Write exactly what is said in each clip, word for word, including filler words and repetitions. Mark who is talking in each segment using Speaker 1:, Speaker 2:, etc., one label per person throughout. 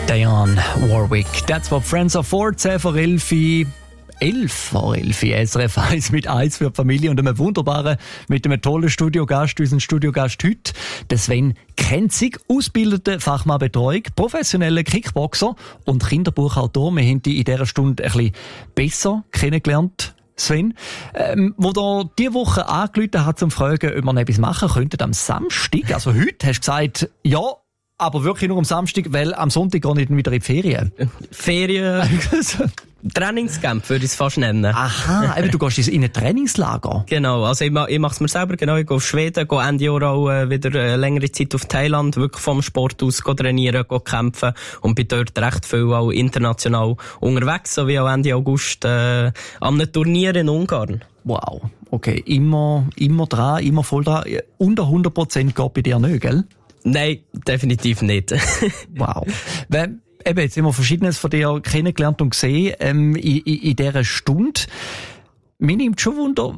Speaker 1: Dionne Warwick. That's what Friends are for. zehn vor elf. elf vor elf. S R F eins mit eins für die Familie und einem wunderbaren, mit einem tollen Studiogast, unseren Studiogast heute, der Sven Kenzig, ausgebildeter Fachmann Betreuung, professioneller Kickboxer und Kinderbuchautor. Wir haben dich in dieser Stunde ein bisschen besser kennengelernt, Sven. Ähm, wo da diese Woche angerufen hat, zum Fragen, ob wir noch etwas machen könnten am Samstag. Also heute hast du gesagt, ja, aber wirklich nur am Samstag, weil am Sonntag gehe ich dann wieder in die Ferien.
Speaker 2: Ferien? Trainingscamp würde ich es fast nennen.
Speaker 1: Aha, eben, du gehst in ein Trainingslager.
Speaker 2: Genau, also ich, ich mache es mir selber, genau, ich gehe auf Schweden, gehe Ende Jahr auch äh, wieder äh, längere Zeit auf Thailand, wirklich vom Sport aus, gehe trainieren, gehe kämpfen und bin dort recht viel auch international unterwegs, so wie auch Ende August äh, an einem Turnier in Ungarn.
Speaker 1: Wow, okay, immer, immer dran, immer voll dran. Unter hundert Prozent geht bei dir nicht, gell?
Speaker 2: Nein, definitiv nicht.
Speaker 1: Wow. Wenn, eben, jetzt haben wir Verschiedenes von dir kennengelernt und gesehen, ähm, in, in, in dieser Stunde. Mir nimmt schon Wunder,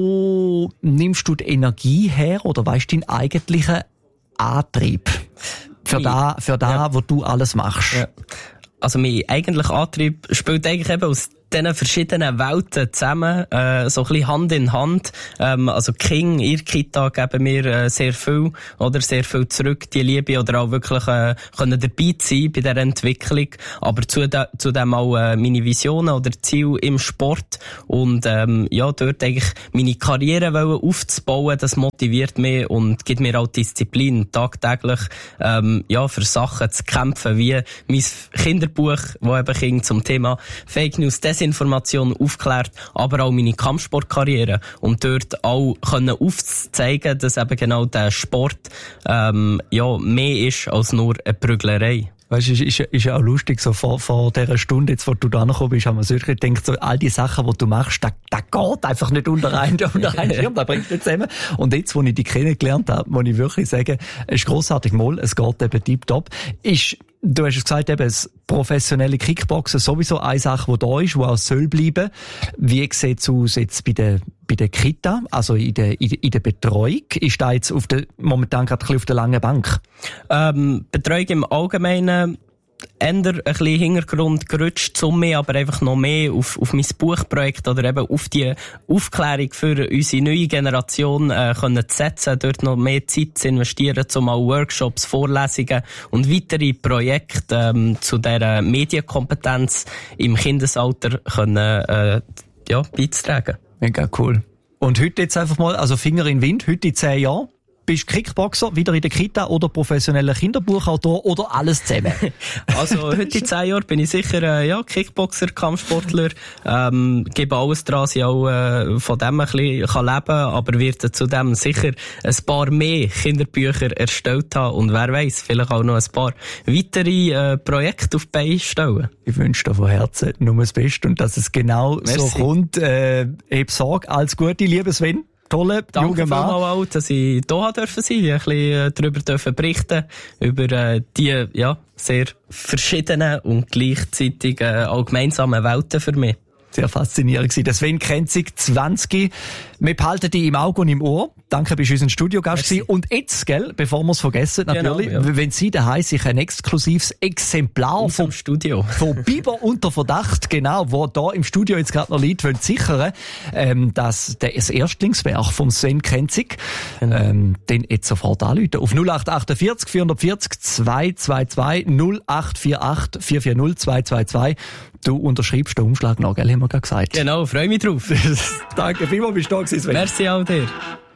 Speaker 1: wo nimmst du die Energie her oder weißt du deinen eigentlichen Antrieb für da, für da, ja. wo du alles machst? Ja.
Speaker 2: Also mein eigentlicher Antrieb spielt eigentlich eben aus diesen verschiedenen Welten zusammen, äh, so ein bisschen Hand in Hand. Ähm, also King, ihr Kita geben mir äh, sehr viel, oder sehr viel zurück, die Liebe, oder auch wirklich äh, können dabei sein bei dieser Entwicklung, aber zudem, zudem auch äh, meine Visionen oder Ziele im Sport und ähm, ja, dort eigentlich meine Karriere wollen aufzubauen, das motiviert mich und gibt mir auch Disziplin, tagtäglich ähm, ja, für Sachen zu kämpfen, wie mein Kinderbuch, wo eben Kinder zum Thema Fake News, Desinformation aufklärt, aber auch meine Kampfsportkarriere. Und dort auch können aufzeigen, dass eben genau der Sport ähm, ja, mehr ist als nur eine Prüglerei.
Speaker 1: Weißt du, ist, ist, ist ja auch lustig, so vor, vor dieser Stunde, jetzt, wo du da gekommen bist, haben wir wirklich gedacht, so, all die Sachen, die du machst, da, da geht einfach nicht unter einen, unter einen Schirm, da bringt nicht zusammen. Und jetzt, wo ich dich kennengelernt habe, muss ich wirklich sagen, es ist grossartig, mal, es geht eben tiptop. Ist, du hast es gesagt, eben, das professionelle Kickboxen sowieso eine Sache, die da ist, die auch soll bleiben. Wie sieht es aus jetzt bei der, bei der Kita, also in der, in der, in der Betreuung? Ist da jetzt auf der, momentan gerade ein bisschen auf der langen Bank?
Speaker 2: Ähm, Betreuung im Allgemeinen, eher ein bisschen Hintergrund gerutscht, zu mir, aber einfach noch mehr auf, auf mein Buchprojekt oder eben auf die Aufklärung für unsere neue Generation äh, können zu setzen, dort noch mehr Zeit zu investieren, um auch Workshops, Vorlesungen und weitere Projekte ähm, zu dieser Medienkompetenz im Kindesalter können, äh, ja, beizutragen.
Speaker 1: Mega cool. Und heute jetzt einfach mal, also Finger in den Wind, heute in zehn Jahren, bist du Kickboxer, wieder in der Kita oder professioneller Kinderbuchautor oder alles zusammen?
Speaker 2: Also heute in zehn Jahren bin ich sicher äh, ja, Kickboxer, Kampfsportler, ähm, gebe alles dran, dass ich auch äh, von dem ein bisschen kann leben kann, aber werde zudem sicher ein paar mehr Kinderbücher erstellt haben und wer weiss, vielleicht auch noch ein paar weitere äh, Projekte auf die Beine stellen.
Speaker 1: Ich wünsche dir von Herzen nur das Beste und dass es genau Merci. So kommt. Äh, hab Sorge, alles Gute, lieber Sven. Tolle,
Speaker 2: Danke
Speaker 1: junge Mann.
Speaker 2: Auch, dass ich hier dürfen sein, ein bisschen darüber dürfen berichten, über äh, die, ja, sehr verschiedenen und gleichzeitig äh, auch gemeinsamen Welten für mich.
Speaker 1: Sehr faszinierend gewesen. Sven Kenzig, zwanzig. Wir behalten dich im Auge und im Ohr. Danke, bist du unser Studiogast gewesen. Und jetzt, gell, bevor wir es vergessen, natürlich, genau, ja. wenn Sie daheim sich ein exklusives Exemplar vom
Speaker 2: Studio,
Speaker 1: von Biber unter Verdacht, genau, wo da im Studio jetzt gerade noch liegt, wollen sichern, ähm, dass das Erstlingswerk vom Sven Kenzig, genau. ähm, den jetzt sofort anrufen. Auf null acht acht vier vier vier vier zwei zwei zwei null acht vier acht vier vier null zwei zwei zwei. Du unterschreibst den Umschlag noch, gell, haben wir gerade gesagt.
Speaker 2: Genau, freue mich drauf.
Speaker 1: Danke vielmals, bist du da gewesen, Sven.
Speaker 2: Merci auch dir.